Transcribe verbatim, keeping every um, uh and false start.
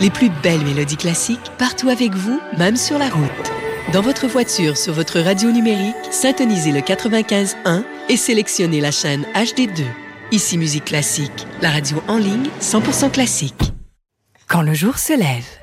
Les plus belles mélodies classiques partout avec vous, même sur la route. Dans votre voiture, sur votre radio numérique, syntonisez le quatre-vingt-quinze un et sélectionnez la chaîne H D deux. Ici Musique Classique, la radio en ligne cent pour cent classique. Quand le jour se lève.